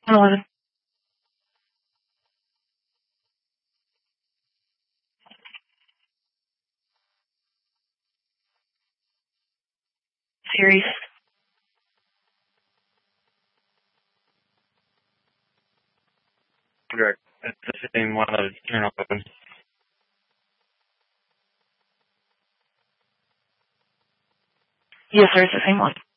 11. Series. Correct. It's the same one as turn open. Yes, sir, it's the same one.